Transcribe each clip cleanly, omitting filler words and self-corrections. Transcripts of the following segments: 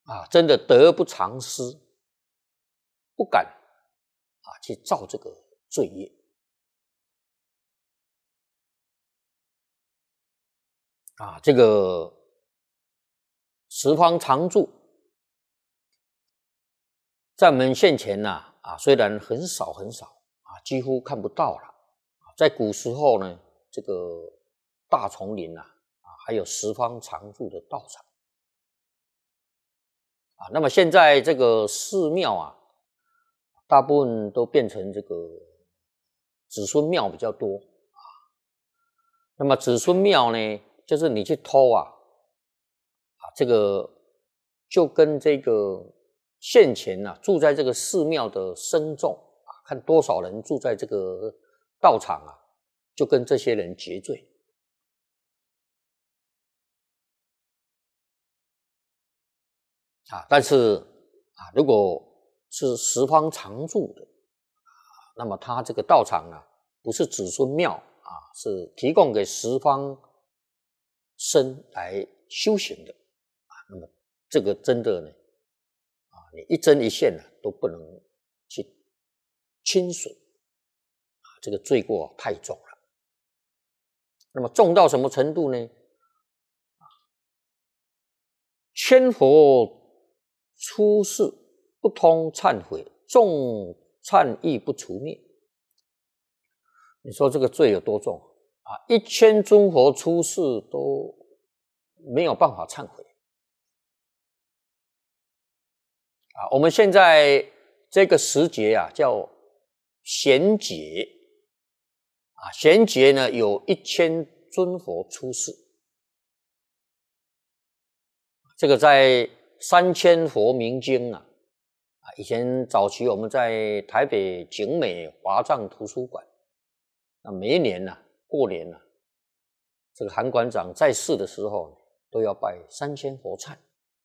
真的得不偿失，不敢去造这个罪业。这个十方常住在我们现前虽然很少很少几乎看不到了。在古时候呢，这个大丛林还有十方常住的道场那么现在这个寺庙大部分都变成这个子孙庙比较多那么子孙庙呢，就是你去偷这个就跟这个现前住在这个寺庙的僧众看多少人住在这个道场就跟这些人结罪但是如果是十方常住的那么他这个道场不是子孙庙是提供给十方僧来修行的那么这个真的呢你一针一线都不能去轻损这个罪过太重了。那么重到什么程度呢？千佛出世不通忏悔，众忏亦不除灭。你说这个罪有多重1000尊佛出世都没有办法忏悔我们现在这个时节叫贤节贤节呢有1000尊佛出世这个在三千佛明经以前早期我们在台北景美华藏图书馆每一年过年这个韩馆长在世的时候都要拜3000佛忏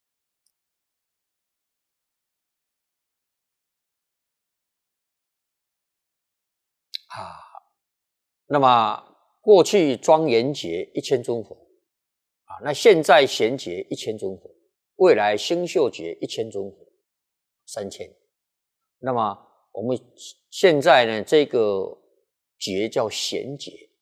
那么过去庄严节1000尊佛那现在贤节1000尊佛，未来星宿节1000尊佛，3000。那么我们现在呢，这个节叫贤节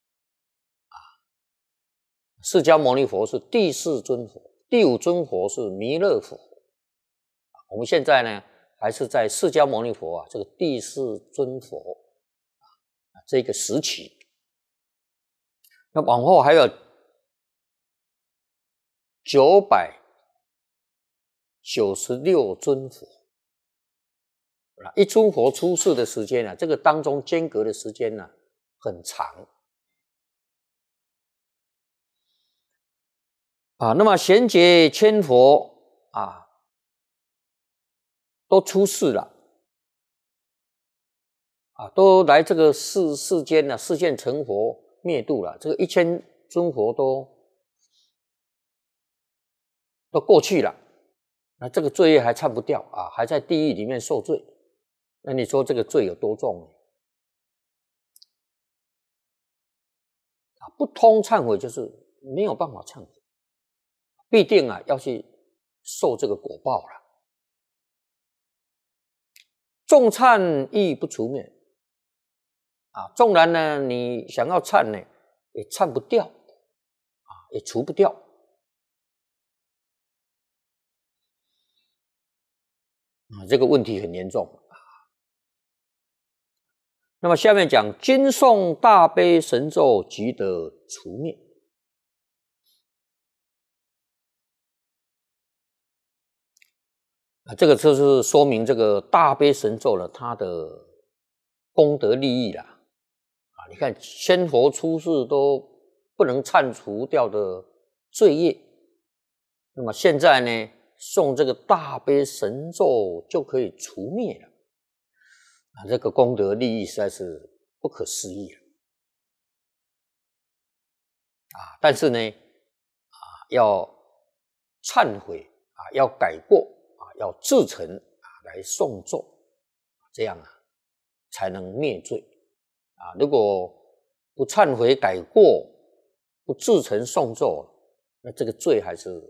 释迦牟尼佛是第4尊佛，第5尊佛是弥勒佛我们现在呢还是在释迦牟尼佛这个第4尊佛这个时期。那往后还有996尊佛一尊佛出世的时间这个当中间隔的时间很长那么贤节千佛都出世了都来这个世间世现成佛灭度了，这个1000尊佛都过去了，那这个罪业还忏不掉还在地狱里面受罪，那你说这个罪有多重呢？不通忏悔就是没有办法忏悔，必定要去受这个果报了。众忏亦不除灭纵然呢你想要忏呢也忏不掉也除不掉这个问题很严重那么下面讲经诵大悲神咒即得除灭这个就是说明这个大悲神咒它的功德利益啦你看千佛出世都不能忏除掉的罪业，那么现在呢诵这个大悲神咒就可以除灭了这个功德利益实在是不可思议了但是呢要忏悔要改过要至诚来诵咒这样才能灭罪如果不忏悔改过不至诚诵咒那这个罪还是